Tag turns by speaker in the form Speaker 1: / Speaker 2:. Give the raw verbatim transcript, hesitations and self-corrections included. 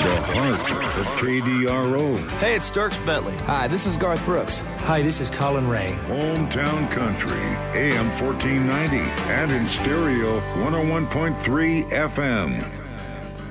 Speaker 1: The heart of K D R O.
Speaker 2: Hey, it's Dierks Bentley.
Speaker 3: Hi, this is Garth Brooks.
Speaker 4: Hi, this is Colin Ray.
Speaker 1: Hometown Country, A M fourteen ninety, and in stereo, one oh one point three F M.